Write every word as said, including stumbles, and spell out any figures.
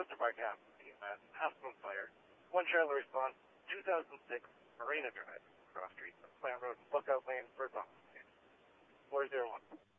Clifton Park Hospital team at hospital fire. One trailer response, two thousand six Marina Drive, Cross Street, Plant Road, Lookout Lane, First Office. four zero one.